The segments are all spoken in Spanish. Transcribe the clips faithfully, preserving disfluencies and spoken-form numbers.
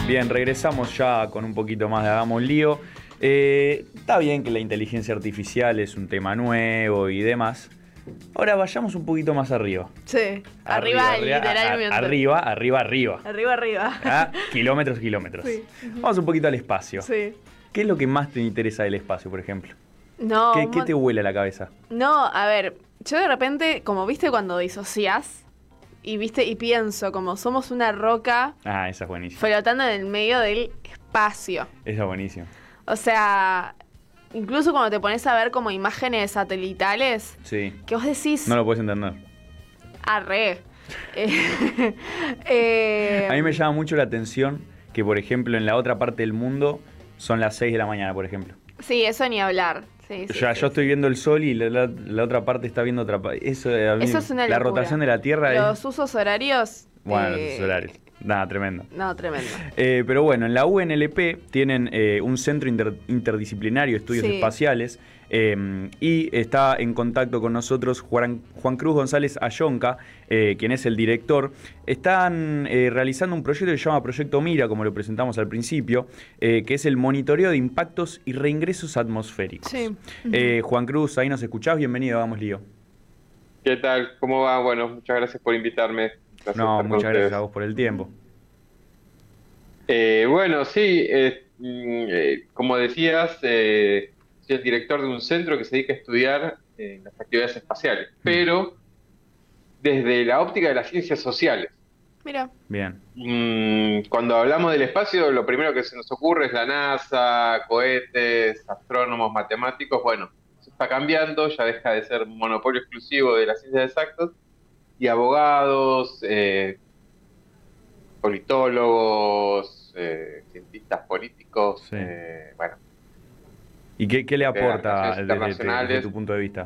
Bien, regresamos ya con un poquito más de Hagamos Lío. Eh, está bien que la inteligencia artificial es un tema nuevo y demás. Ahora vayamos un poquito más arriba. Sí, arriba, arriba literalmente. A, a, arriba, arriba, arriba. Arriba, arriba. ¿Ah? Kilómetros, kilómetros. Sí. Vamos un poquito al espacio. Sí. ¿Qué es lo que más te interesa del espacio, por ejemplo? No. ¿Qué, ¿qué te huele a la cabeza? No, a ver, yo de repente, como viste cuando disociás, y viste, y pienso como somos una roca. Ah, esa es buenísima. Flotando en el medio del espacio. Esa es buenísima. O sea, incluso cuando te pones a ver como imágenes satelitales, sí. que vos decís... No lo puedes entender. Arre. eh, eh, a mí me llama mucho la atención que, por ejemplo, en la otra parte del mundo son las seis de la mañana, por ejemplo. Sí, eso ni hablar. Sí, sí, ya, sí, yo sí. estoy viendo el sol y la, la, la otra parte está viendo otra parte. Eso, a mí, eso es una la locura. rotación de la Tierra Los es... usos horarios... Bueno, eh, los usos horarios. Nada, tremendo. No, tremendo. Eh, pero bueno, en la U N L P tienen eh, un centro inter, interdisciplinario de estudios sí. espaciales eh, y está en contacto con nosotros Juan, Juan Cruz González Ayonca, eh, quien es el director. Están eh, realizando un proyecto que se llama Proyecto Mira, como lo presentamos al principio, eh, que es el monitoreo de impactos y reingresos atmosféricos. Sí. Uh-huh. eh, Juan Cruz, ahí nos escuchás, bienvenido, vamos lío. ¿Qué tal? ¿Cómo va? Bueno, muchas gracias por invitarme. Gracias no, muchas gracias a vos por el tiempo. Eh, bueno, sí, eh, eh, como decías, eh, soy el director de un centro que se dedica a estudiar eh, las actividades espaciales, mm. pero desde la óptica de las ciencias sociales. Mira. Bien. Mm, cuando hablamos del espacio, lo primero que se nos ocurre es la NASA, cohetes, astrónomos, matemáticos. Bueno, eso está cambiando, ya deja de ser un monopolio exclusivo de las ciencias exactas. Y abogados, eh, politólogos, eh, cientistas políticos, sí. eh, bueno. ¿Y qué, qué le aporta desde, desde, desde tu punto de vista?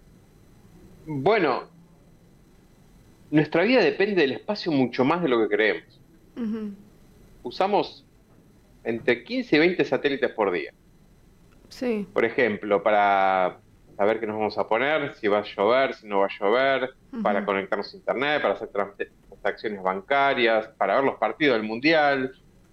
Bueno, nuestra vida depende del espacio mucho más de lo que creemos. Uh-huh. Usamos entre quince y veinte satélites por día. Sí. Por ejemplo, para saber qué nos vamos a poner, si va a llover, si no va a llover, uh-huh. para conectarnos a internet, para hacer transacciones bancarias, para ver los partidos del mundial,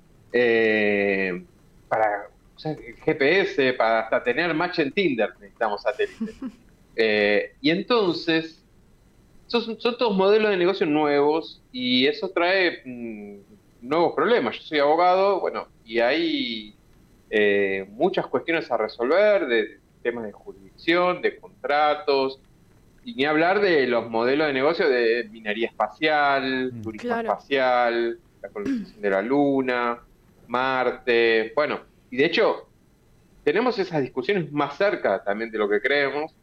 eh, para o sea, el G P S, para hasta tener match en Tinder necesitamos satélites. eh, y entonces, son, son todos modelos de negocio nuevos y eso trae mmm, nuevos problemas. Yo soy abogado, bueno, y hay eh, muchas cuestiones a resolver de temas de jurisdicción, de contratos, y ni hablar de los modelos de negocio de minería espacial, mm, turismo claro. espacial, la colonización de la Luna, Marte, bueno, y de hecho tenemos esas discusiones más cerca también de lo que creemos.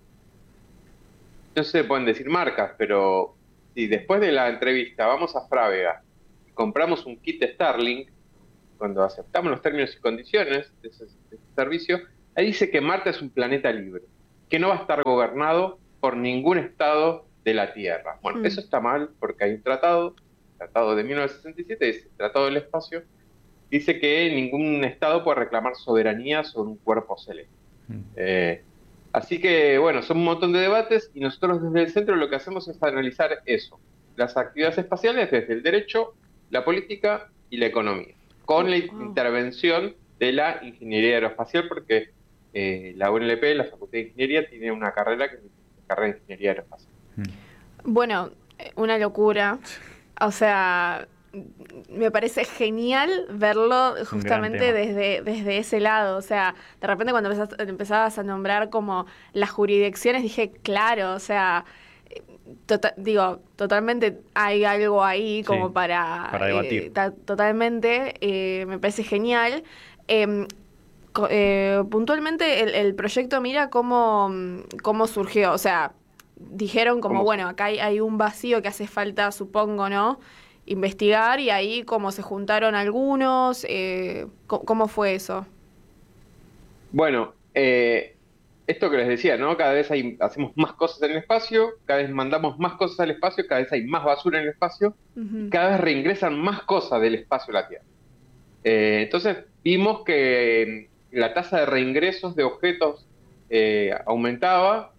No se pueden decir marcas, pero si después de la entrevista vamos a Frávega y compramos un kit Starlink, cuando aceptamos los términos y condiciones de ese, de ese servicio, ahí dice que Marte es un planeta libre, que no va a estar gobernado por ningún estado de la Tierra. Bueno, mm. eso está mal porque hay un tratado, el tratado de mil novecientos sesenta y siete, es el Tratado del Espacio, dice que ningún estado puede reclamar soberanía sobre un cuerpo celeste. Mm. Eh, así que, bueno, son un montón de debates y nosotros desde el centro lo que hacemos es analizar eso, las actividades espaciales desde el derecho, la política y la economía, con la wow. intervención de la ingeniería aeroespacial, porque eh, la U N L P, la Facultad de Ingeniería, tiene una carrera que es la carrera de Ingeniería Aeroespacial. Bueno, una locura. O sea, me parece genial verlo justamente desde, desde ese lado. O sea, de repente cuando empezás, empezabas a nombrar como las jurisdicciones, dije, claro, o sea... Tota, digo, totalmente hay algo ahí como sí, para, para debatir. Eh, ta, totalmente, eh, me parece genial. Eh, co, eh, puntualmente el, el proyecto Mira cómo, cómo surgió, o sea, dijeron como, ¿Cómo? bueno, acá hay, hay un vacío que hace falta, supongo, ¿no? Investigar, y ahí como se juntaron algunos, eh, ¿cómo fue eso? Bueno, eh... esto que les decía, ¿no? Cada vez hay, hacemos más cosas en el espacio, cada vez mandamos más cosas al espacio, cada vez hay más basura en el espacio, uh-huh. y cada vez reingresan más cosas del espacio a la Tierra. Eh, entonces vimos que la tasa de reingresos de objetos eh, aumentaba,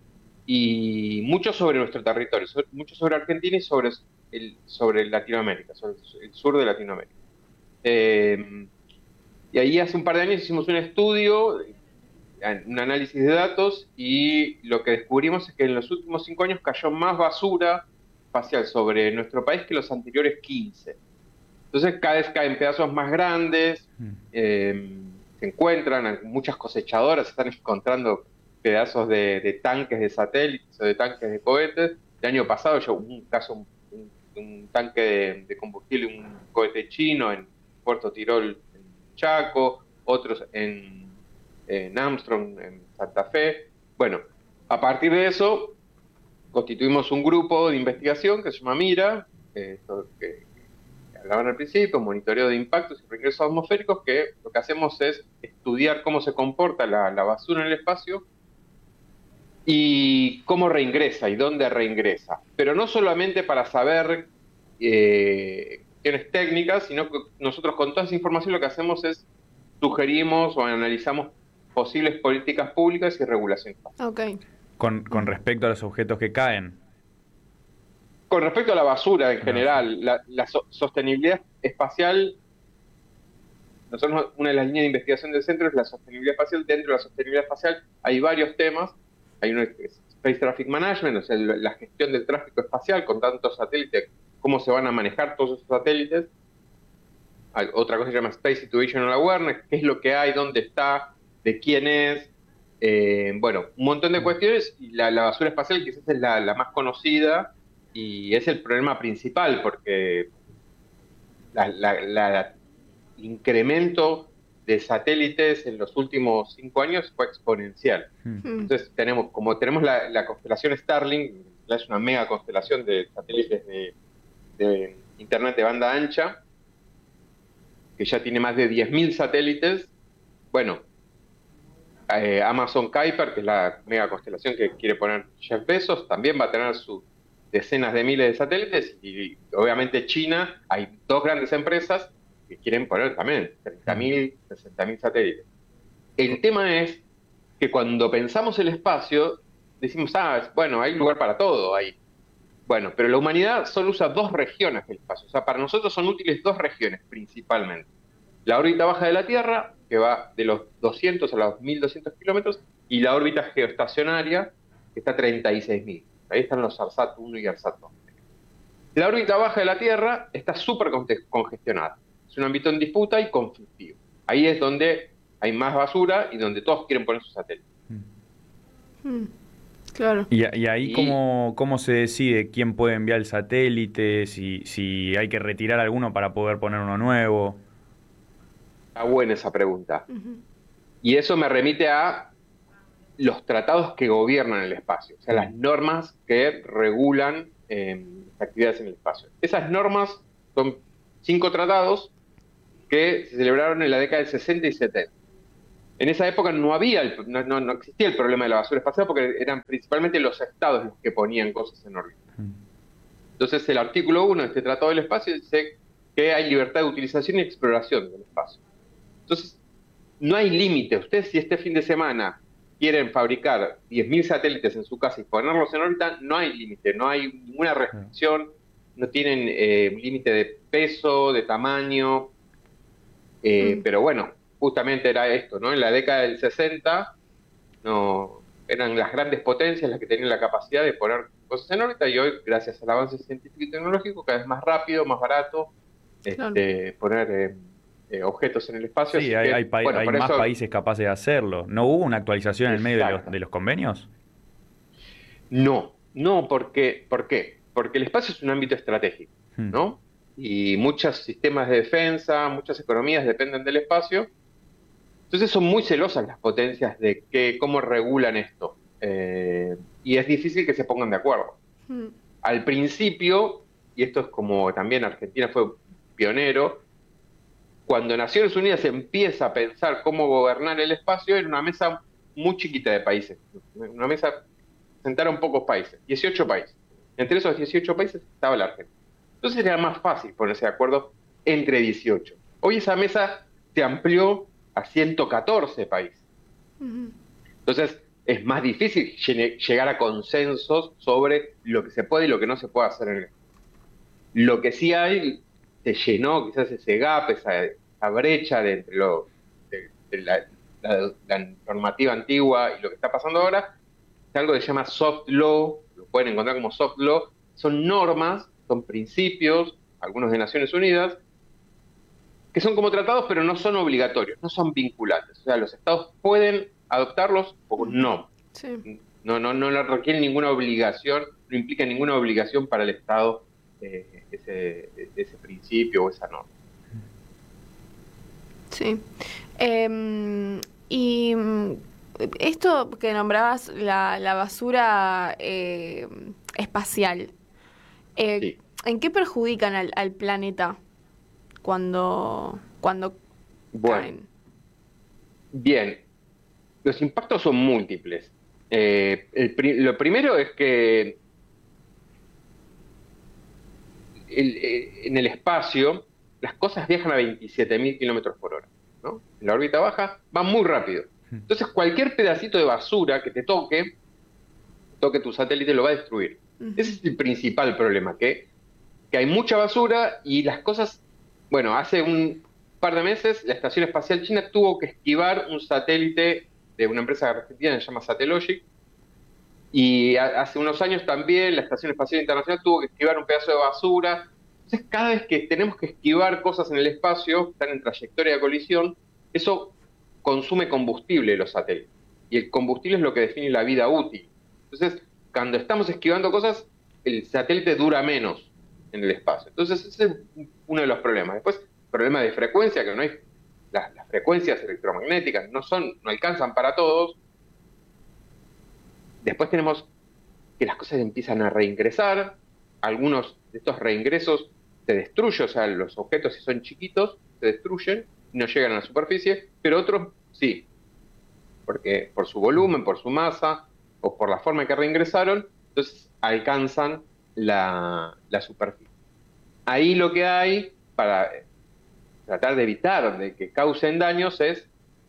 y mucho sobre nuestro territorio, mucho sobre Argentina y sobre, el, sobre Latinoamérica, sobre el sur de Latinoamérica. Eh, y ahí hace un par de años hicimos un estudio, un análisis de datos, y lo que descubrimos es que en los últimos cinco años cayó más basura espacial sobre nuestro país que los anteriores quince. Entonces cada vez caen pedazos más grandes, eh, se encuentran, muchas cosechadoras están encontrando pedazos de, de tanques de satélites o de tanques de cohetes. El año pasado yo un caso, un, un, un tanque de, de combustible, un cohete chino en Puerto Tirol, en Chaco, otros en, en Armstrong, en Santa Fe. Bueno, a partir de eso constituimos un grupo de investigación que se llama MIRA, eh, que, que hablaban al principio, monitoreo de impactos y reingresos atmosféricos, que lo que hacemos es estudiar cómo se comporta la, la basura en el espacio y cómo reingresa y dónde reingresa. Pero no solamente para saber eh, cuestiones técnicas, sino que nosotros con toda esa información lo que hacemos es sugerimos o analizamos posibles políticas públicas y regulaciones. Okay. Con, con respecto a los objetos que caen. Con respecto a la basura en general, la, la so- sostenibilidad espacial, nosotros una de las líneas de investigación del centro es la sostenibilidad espacial. Dentro de la sostenibilidad espacial hay varios temas. Hay uno que es Space Traffic Management, o sea, la gestión del tráfico espacial con tantos satélites, cómo se van a manejar todos esos satélites. Hay otra cosa que se llama Space Situational Awareness, qué es lo que hay, dónde está, de quién es. Eh, bueno, un montón de cuestiones, y la, la basura espacial quizás es la, la más conocida y es el problema principal, porque la, la, la, el incremento de satélites en los últimos cinco años fue exponencial. Hmm. Entonces tenemos, como tenemos la, la constelación Starlink, es una mega constelación de satélites de, de internet de banda ancha, que ya tiene más de diez mil satélites. Bueno, eh, Amazon Kuiper, que es la mega constelación que quiere poner Jeff Bezos, también va a tener sus decenas de miles de satélites, y obviamente China, hay dos grandes empresas que quieren poner también treinta mil, sesenta mil satélites. El tema es que cuando pensamos el espacio, decimos, ah, bueno, hay lugar para todo ahí. Bueno, pero la humanidad solo usa dos regiones del espacio. O sea, para nosotros son útiles dos regiones principalmente. La órbita baja de la Tierra, que va de los doscientos a los mil doscientos kilómetros, y la órbita geoestacionaria, que está a treinta y seis mil. Ahí están los ARSAT uno y ARSAT dos. La órbita baja de la Tierra está súper congestionada. Es un ámbito en disputa y conflictivo. Ahí es donde hay más basura y donde todos quieren poner sus satélites. Mm, claro. Y, y ahí, Y- ¿cómo, ¿cómo se decide quién puede enviar el satélite? Si, si hay que retirar alguno para poder poner uno nuevo. Está buena esa pregunta. Ujú. Y eso me remite a los tratados que gobiernan el espacio, o sea, las normas que regulan eh, las actividades en el espacio. Esas normas son cinco tratados que se celebraron en la década del sesenta y setenta. En esa época no había, el- no, no, no existía el problema de la basura espacial porque eran principalmente los estados los que ponían cosas en órbita. Entonces el artículo uno de este Tratado del Espacio dice que hay libertad de utilización y exploración del espacio. Entonces, no hay límite. Ustedes, si este fin de semana quieren fabricar diez mil satélites en su casa y ponerlos en órbita, no hay límite, no hay ninguna restricción, no tienen eh, límite de peso, de tamaño, eh, Mm. pero bueno, justamente era esto, ¿no? En la década del sesenta, no, eran las grandes potencias las que tenían la capacidad de poner cosas en órbita, y hoy, gracias al avance científico y tecnológico, cada vez más rápido, más barato, Claro. este, poner eh, eh, objetos en el espacio. Sí, así hay, que, hay, pa- bueno, hay por más eso- países capaces de hacerlo. ¿No hubo una actualización en el medio de los, Exacto. de los convenios? No, no, porque, ¿por qué? Porque el espacio es un ámbito estratégico, Hmm. ¿no? Y muchos sistemas de defensa, muchas economías dependen del espacio. Entonces son muy celosas las potencias de que, cómo regulan esto. Eh, y es difícil que se pongan de acuerdo. Mm. Al principio, y esto es como también Argentina fue pionero, cuando Naciones Unidas empieza a pensar cómo gobernar el espacio, era una mesa muy chiquita de países. Una mesa, sentaron pocos países, dieciocho países. Entre esos dieciocho países estaba la Argentina. Entonces era más fácil ponerse de acuerdo entre dieciocho. Hoy esa mesa se amplió a ciento catorce países. Ujú. Entonces es más difícil llene- llegar a consensos sobre lo que se puede y lo que no se puede hacer en el espacio. Lo que sí hay se llenó quizás ese gap, esa, esa brecha de entre lo, de, de la, la, la normativa antigua y lo que está pasando ahora, es algo que se llama soft law, lo pueden encontrar como soft law, son normas, son principios, algunos de Naciones Unidas, que son como tratados, pero no son obligatorios, no son vinculantes. O sea, los estados pueden adoptarlos o no. Sí. No, no, no requieren ninguna obligación, no implica ninguna obligación para el Estado eh, ese, ese principio o esa norma. Sí. Eh, y esto que nombrabas, la, la basura eh, espacial, eh, Sí. ¿en qué perjudican al, al planeta cuando, cuando Bueno, caen? bien, los impactos son múltiples. Eh, el pri- lo primero es que el- eh, en el espacio las cosas viajan a veintisiete mil kilómetros por hora, ¿no? En la órbita baja van muy rápido. Entonces cualquier pedacito de basura que te toque, toque tu satélite, lo va a destruir. Ujú. Ese es el principal problema, que, que hay mucha basura y las cosas... Bueno, hace un par de meses la Estación Espacial China tuvo que esquivar un satélite de una empresa argentina que se llama Satellogic, y a- hace unos años también la Estación Espacial Internacional tuvo que esquivar un pedazo de basura. Entonces, cada vez que tenemos que esquivar cosas en el espacio, que están en trayectoria de colisión, eso consume combustible de los satélites. Y el combustible es lo que define la vida útil. Entonces, cuando estamos esquivando cosas, el satélite dura menos en el espacio. Entonces, ese es uno de los problemas. Después, problema de frecuencia, que no hay... Las, las frecuencias electromagnéticas no son, no alcanzan para todos. Después tenemos que las cosas empiezan a reingresar, algunos de estos reingresos se destruyen, o sea, los objetos si son chiquitos se destruyen y no llegan a la superficie, pero otros sí, porque por su volumen, por su masa o por la forma en que reingresaron, entonces alcanzan la, la superficie. Ahí lo que hay para tratar de evitar de que causen daños es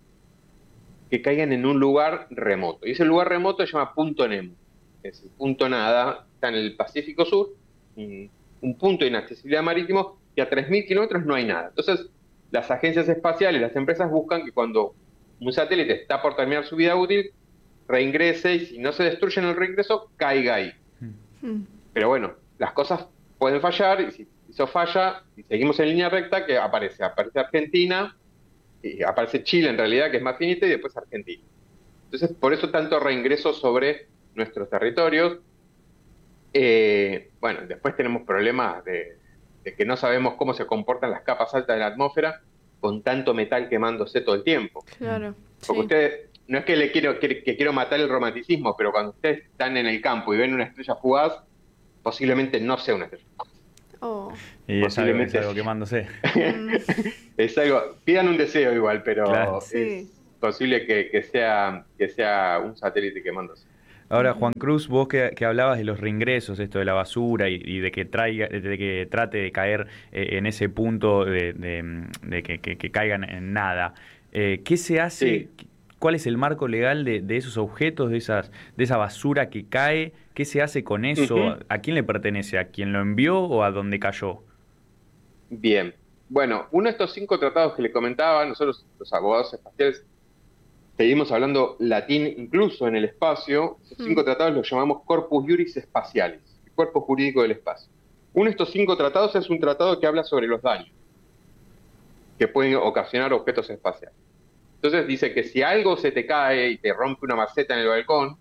que caigan en un lugar remoto. Y ese lugar remoto se llama punto Nemo. Es el punto nada, está en el Pacífico Sur, un, un punto de inaccesibilidad marítimo, que a tres mil kilómetros no hay nada. Entonces, las agencias espaciales, las empresas buscan que cuando un satélite está por terminar su vida útil, reingrese, y si no se destruye en el reingreso, caiga ahí. Mm. Pero bueno, las cosas pueden fallar, y si eso falla, y seguimos en línea recta, que aparece, aparece Argentina, y aparece Chile en realidad, que es más finita, y después Argentina. Entonces, por eso tanto reingreso sobre nuestros territorios. Eh, bueno, después tenemos problemas de, de que no sabemos cómo se comportan las capas altas de la atmósfera con tanto metal quemándose todo el tiempo. Claro. Porque Sí. ustedes, no es que le quiero que, que quiero matar el romanticismo, pero cuando ustedes están en el campo y ven una estrella fugaz, posiblemente no sea una estrella fugaz. Oh. Y es algo, es Posiblemente algo sí. quemándose. Mm. Es algo, pidan un deseo igual, pero Claro. Sí. es posible que, que sea, que sea un satélite quemándose. Ahora, Juan Cruz, vos que, que hablabas de los reingresos, esto de la basura y, y de que traiga, de que trate de caer eh, en ese punto de, de, de que, que, que caigan en nada, eh, ¿qué se hace? Sí. ¿Cuál es el marco legal de, de esos objetos, de esas, de esa basura que cae? ¿Qué se hace con eso? Ujú. ¿A quién le pertenece? ¿A quién lo envió o a dónde cayó? Bien. Bueno, uno de estos cinco tratados que le comentaba, nosotros los abogados espaciales seguimos hablando latín incluso en el espacio. Esos cinco Mm. tratados los llamamos Corpus Juris Spatialis, el cuerpo jurídico del espacio. Uno de estos cinco tratados es un tratado que habla sobre los daños que pueden ocasionar objetos espaciales. Entonces dice que si algo se te cae y te rompe una maceta en el balcón,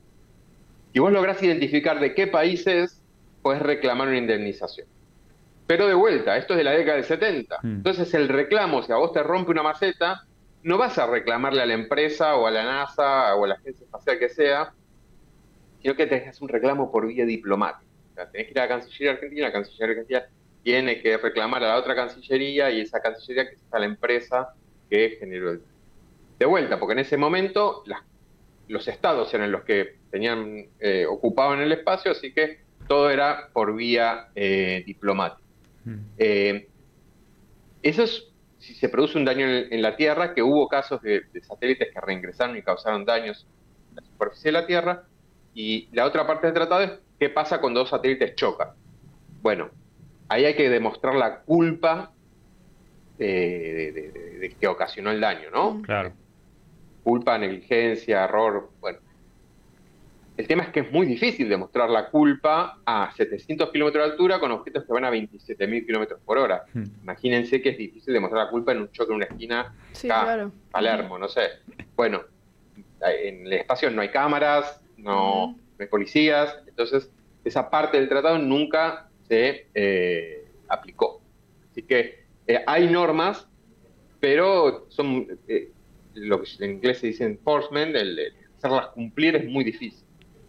y vos lográs identificar de qué país es, podés reclamar una indemnización. Pero de vuelta, esto es de la década del setenta. Mm. Entonces el reclamo, si a vos te rompe una maceta, no vas a reclamarle a la empresa o a la NASA o a la agencia espacial que sea, sino que te haces un reclamo por vía diplomática. O sea, tenés que ir a la Cancillería Argentina, la Cancillería Argentina tiene que reclamar a la otra Cancillería y esa Cancillería que es a la empresa que generó el... De vuelta, porque en ese momento las, los estados eran los que tenían eh, ocupaban el espacio, así que todo era por vía eh, diplomática. Mm. Eh, eso es si se produce un daño en, en la Tierra, que hubo casos de, de satélites que reingresaron y causaron daños en la superficie de la Tierra. Y la otra parte del tratado es qué pasa cuando dos satélites chocan. Bueno, ahí hay que demostrar la culpa de, de, de, de que ocasionó el daño, ¿no? Claro. Culpa, negligencia, error, bueno. El tema es que es muy difícil demostrar la culpa a setecientos kilómetros de altura con objetos que van a veintisiete mil kilómetros por hora. Hmm. Imagínense que es difícil demostrar la culpa en un choque en una esquina, sí, acá, claro. Palermo, no sé. Bueno, en el espacio no hay cámaras, no, uh-huh. no hay policías, entonces esa parte del tratado nunca se eh, aplicó. Así que eh, hay normas, pero son eh, lo que en inglés se dice enforcement, el, el hacerlas cumplir es muy difícil.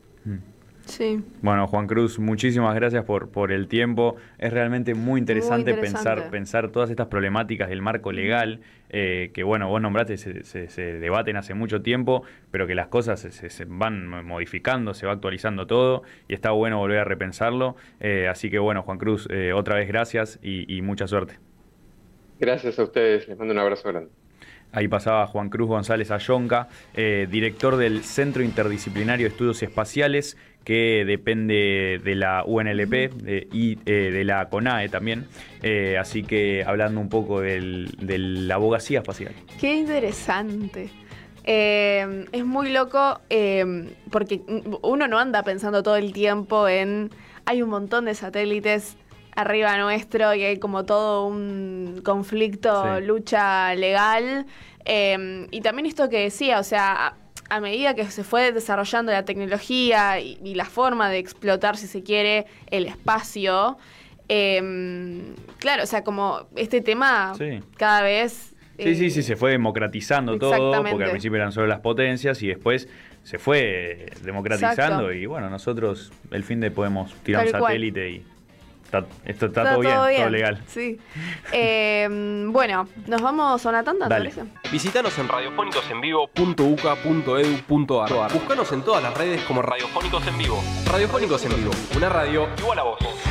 Sí. Bueno, Juan Cruz, muchísimas gracias por, por el tiempo. Es realmente muy interesante, muy interesante. Pensar, pensar todas estas problemáticas del marco legal, eh, que bueno, vos nombraste, se, se, se debaten hace mucho tiempo, pero que las cosas se, se van modificando, se va actualizando todo, y está bueno volver a repensarlo. Eh, así que bueno, Juan Cruz, eh, otra vez gracias y, y mucha suerte. Gracias a ustedes, les mando un abrazo grande. Ahí pasaba Juan Cruz González Ayonca, eh, director del Centro Interdisciplinario de Estudios Espaciales, que depende de la U N L P de, y eh, de la CONAE también. Eh, así que hablando un poco del, de la abogacía espacial. Qué interesante. Eh, es muy loco eh, porque uno no anda pensando todo el tiempo en... Hay un montón de satélites arriba nuestro y hay como todo un conflicto, sí. lucha legal. Eh, y también esto que decía, o sea, a, a medida que se fue desarrollando la tecnología y, y la forma de explotar, si se quiere, el espacio, eh, claro, o sea, como este tema sí. cada vez... Sí, eh, sí, sí, se fue democratizando todo, porque al principio eran solo las potencias y después se fue democratizando. Exacto. Y bueno, nosotros el fin de podemos tirar Tal un satélite cual. y... Está, esto está, está todo, todo bien, bien, todo legal. Sí. Eh, bueno, nos vamos a una tanda, ¿te parece? Visítanos en radiofónicos en vivo punto u c a punto e d u punto a r. Búscanos en todas las redes como Radiofónicos en Vivo. Radiofónicos en Vivo, una radio igual a vos.